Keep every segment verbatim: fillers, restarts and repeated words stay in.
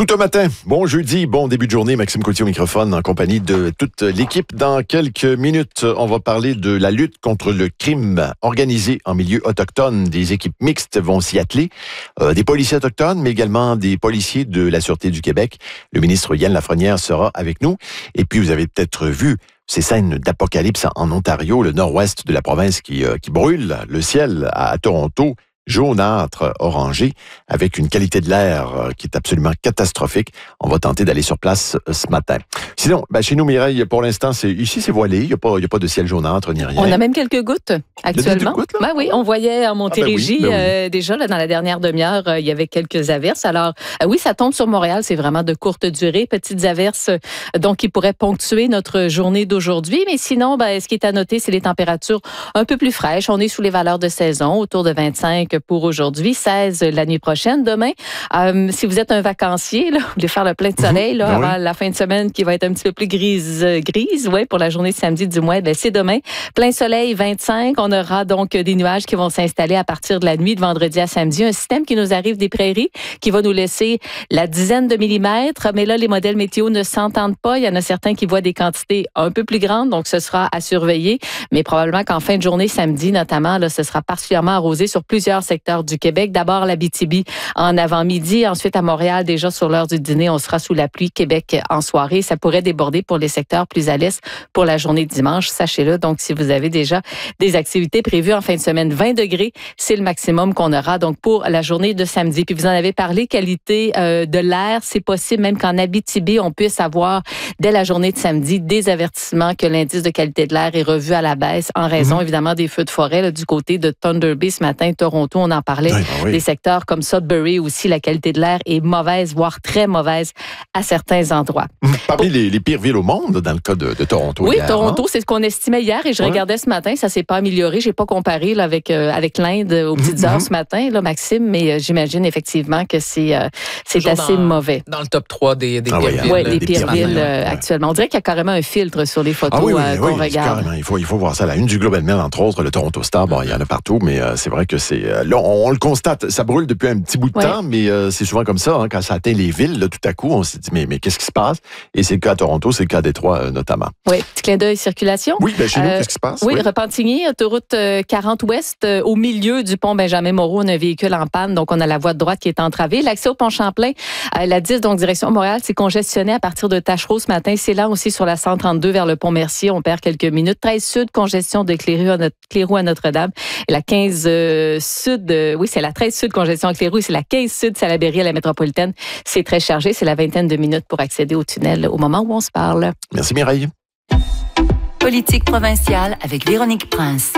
Tout un matin, bon jeudi, bon début de journée, Maxime Coultier au microphone en compagnie de toute l'équipe. Dans quelques minutes, on va parler de la lutte contre le crime organisé en milieu autochtone. Des équipes mixtes vont s'y atteler, euh, des policiers autochtones, mais également des policiers de la Sûreté du Québec. Le ministre Yann Lafrenière sera avec nous. Et puis, vous avez peut-être vu ces scènes d'apocalypse en Ontario, le nord-ouest de la province qui, euh, qui brûle, le ciel à, à Toronto. Jaunâtre, orangé, avec une qualité de l'air qui est absolument catastrophique. On va tenter d'aller sur place ce matin. Sinon, ben chez nous, Mireille, pour l'instant, c'est ici, c'est voilé. Il n'y a pas, il y a pas de ciel jaunâtre ni rien. On a même quelques gouttes actuellement. Quelques gouttes, là? Ben oui, on voyait en Montérégie, ah ben oui, ben oui. euh, déjà là, dans la dernière demi-heure, euh, il y avait quelques averses. Alors, euh, oui, ça tombe sur Montréal. C'est vraiment de courte durée. Petites averses, euh, donc, qui pourraient ponctuer notre journée d'aujourd'hui. Mais sinon, ben, ce qui est à noter, c'est les températures un peu plus fraîches. On est sous les valeurs de saison, autour de vingt-cinq pour aujourd'hui, seize la nuit prochaine. Demain, euh, si vous êtes un vacancier, là, vous voulez faire le plein de soleil là, ben avant oui. la fin de semaine qui va être un petit peu plus grise, grise ouais, pour la journée de samedi du mois, ben, c'est demain. Plein soleil, vingt-cinq. On aura donc des nuages qui vont s'installer à partir de la nuit de vendredi à samedi. Un système qui nous arrive des prairies, qui va nous laisser la dizaine de millimètres. Mais là, les modèles météo ne s'entendent pas. Il y en a certains qui voient des quantités un peu plus grandes, donc ce sera à surveiller. Mais probablement qu'en fin de journée, samedi notamment, là, ce sera particulièrement arrosé sur plusieurs secteurs du Québec. D'abord, l'Abitibi en avant-midi. Ensuite, à Montréal, déjà sur l'heure du dîner, on sera sous la pluie. Québec en soirée. Ça pourrait déborder pour les secteurs plus à l'est pour la journée de dimanche. Sachez-le. Donc, si vous avez déjà des activités prévues en fin de semaine, vingt degrés, c'est le maximum qu'on aura donc pour la journée de samedi. Puis, vous en avez parlé, qualité euh, de l'air. C'est possible même qu'en Abitibi, on puisse avoir, dès la journée de samedi, des avertissements que l'indice de qualité de l'air est revu à la baisse en raison, mm-hmm. évidemment, des feux de forêt là, du côté de Thunder Bay ce matin, Toronto, on en parlait. Oui, ben oui. Des secteurs comme Sudbury aussi, la qualité de l'air est mauvaise, voire très mauvaise à certains endroits. Parmi les, les pires villes au monde, dans le cas de, de Toronto. Oui, hier, Toronto, hein? c'est ce qu'on estimait hier et je ouais. regardais ce matin, ça s'est pas amélioré. J'ai pas comparé là, avec, euh, avec l'Inde aux petites mm-hmm. heures ce matin, là, Maxime, mais euh, j'imagine effectivement que c'est, euh, c'est assez dans, mauvais. Dans le top trois des, des ah pires oui, villes. Oui, les des pires villes euh, ouais. actuellement. On dirait qu'il y a carrément un filtre sur les photos ah oui, oui, euh, oui, qu'on oui, regarde. Carrément. Il faut, il faut voir ça. La une du Globe and Mail, entre autres, le Toronto Star, bon, il y en a partout, mais euh, c'est vrai que c'est... Euh, là, on, on le constate, ça brûle depuis un petit bout de ouais. temps, mais euh, c'est souvent comme ça, hein, quand ça atteint les villes, là, tout à coup, on s'est dit, mais, mais qu'est-ce qui se passe? Et c'est le cas à Toronto, c'est le cas à Détroit, euh, notamment. Oui, petit clin d'œil circulation. Oui, bien chez nous, euh, qu'est-ce qui se passe? Oui, oui. Repentigny, autoroute quarante ouest, euh, au milieu du pont Benjamin-Moreau, on a un véhicule en panne, donc on a la voie de droite qui est entravée. L'accès au pont Champlain, euh, la dix, donc direction Montréal, c'est congestionné à partir de Tachereau ce matin. C'est là aussi sur la cent trente-deux vers le pont Mercier, on perd quelques minutes. treize sud, congestion de Cléroux à, notre, Cléroux à Notre-Dame. Et la quinze euh, sud, euh, oui, c'est la treize sud, congestion à Cléroux, et c'est la quinze sud, Salaberry à la métropolitaine. C'est très chargé, c'est la vingtaine de minutes pour accéder au tunnel au moment où on se parle. Merci Mireille. Politique provinciale avec Véronique Prince.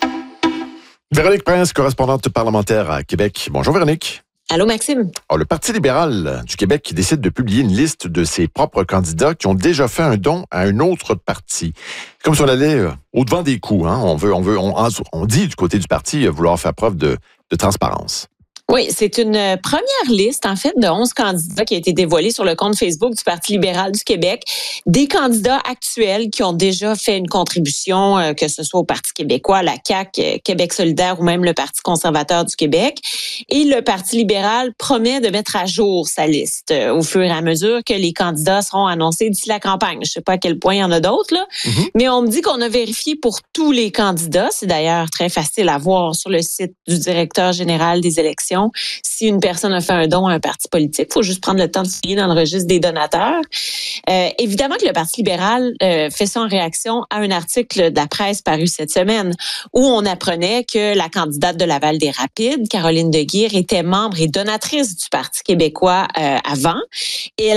Véronique Prince, correspondante parlementaire à Québec. Bonjour Véronique. Allô, Maxime. Alors, le Parti libéral du Québec qui décide de publier une liste de ses propres candidats qui ont déjà fait un don à un autre parti. C'est comme si on allait euh, au-devant des coups. Hein? On veut, on veut, on, on dit du côté du parti vouloir faire preuve de, de transparence. Oui, c'est une première liste, en fait, de onze candidats qui a été dévoilée sur le compte Facebook du Parti libéral du Québec. Des candidats actuels qui ont déjà fait une contribution, euh, que ce soit au Parti québécois, la C A Q, Québec solidaire ou même le Parti conservateur du Québec. Et le Parti libéral promet de mettre à jour sa liste euh, au fur et à mesure que les candidats seront annoncés d'ici la campagne. Je ne sais pas à quel point il y en a d'autres, là. Mm-hmm. Mais on me dit qu'on a vérifié pour tous les candidats. C'est d'ailleurs très facile à voir sur le site du directeur général des élections. Si une personne a fait un don à un parti politique, il faut juste prendre le temps de fouiller dans le registre des donateurs. Euh, évidemment que le Parti libéral euh, fait ça en réaction à un article de la presse paru cette semaine où on apprenait que la candidate de Laval-des-Rapides, Caroline Deguire, était membre et donatrice du Parti québécois euh, avant. Et elle